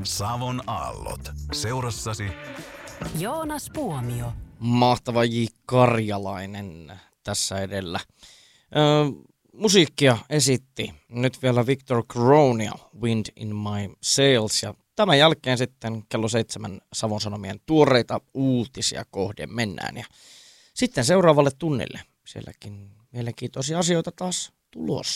Savon aallot. Seurassasi Joonas Puomio. Mahtava J. Karjalainen tässä edellä. Musiikkia esitti nyt vielä Victor Cronia, Wind in My Sails, ja tämän jälkeen sitten kello 7 Savon Sanomien tuoreita uutisia kohden mennään. Ja sitten seuraavalle tunnille. Sielläkin mielenkiintoisia asioita taas tulossa.